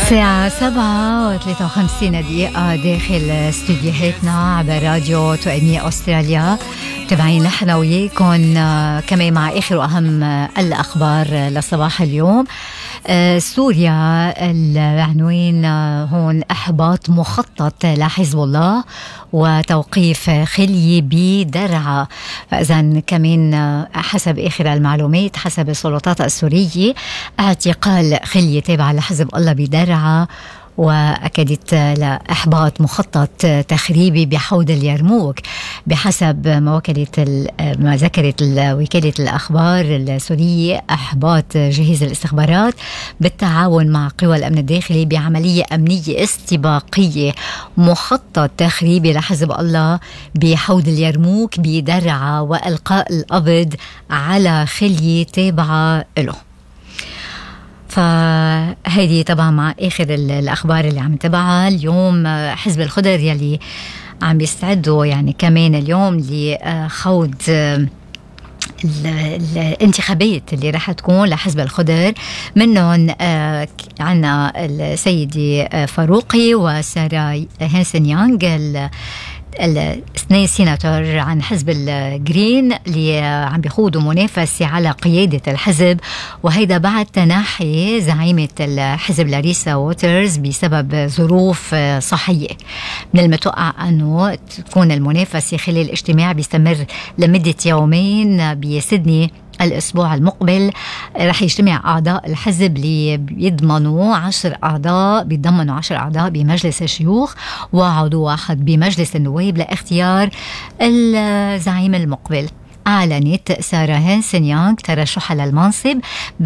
الساعة 7:53 داخل استديوهاتنا عبر راديو توأمية أستراليا. متابعين نحن وياكم كمان مع آخر وأهم الأخبار لصباح اليوم. سوريا العنوان هون: إحباط مخطط لحزب الله وتوقيف خلية بدرعا. فإذن كمان حسب آخر المعلومات حسب السلطات السورية اعتقال خلية تابعة لحزب الله بدرعا، وأكدت لإحباط مخطط تخريبي بحوض اليرموك بحسب ما ذكرت وكالة الأخبار السورية. إحباط جهاز الاستخبارات بالتعاون مع قوى الأمن الداخلي بعملية أمنية استباقية مخطط تخريبي لحزب الله بحوض اليرموك بدرعا وإلقاء القبض على خلية تابعة له. فهذه طبعا مع آخر الأخبار اللي عم نتابعها اليوم. حزب الخضر يلي عم بيستعدوا يعني كمان اليوم لخوض الانتخابات اللي راح تكون لحزب الخضر. منهم عنا السيدة فاروقي وسارة هانسن يانغ، الاثنين سيناتور عن حزب الجرين اللي عم بيخوضوا منافسة على قيادة الحزب، وهيدا بعد تنحي زعيمة الحزب لاريسا ووترز بسبب ظروف صحية. من المتوقع أنه تكون المنافسة خلال اجتماع بيستمر لمدة يومين بسيدني الأسبوع المقبل. رح يجتمع أعضاء الحزب اللي بيتضمنوا 10 أعضاء بمجلس الشيوخ وعضو واحد بمجلس النواب لاختيار الزعيم المقبل. أعلنت سارة هانسن يانغ ترشحها للمنصب